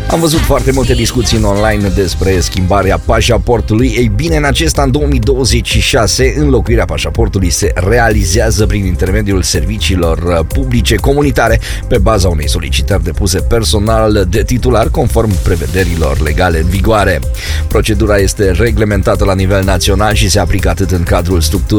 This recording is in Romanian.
Am văzut foarte multe discuții în online despre schimbarea pașaportului. Ei bine, în acest an 2026, înlocuirea pașaportului se realizează prin intermediul serviciilor publice comunitare pe baza unei solicitări depuse personal de titular conform prevederilor legale în vigoare. Procedura este reglementată la nivel național și se aplică atât în cadrul structurii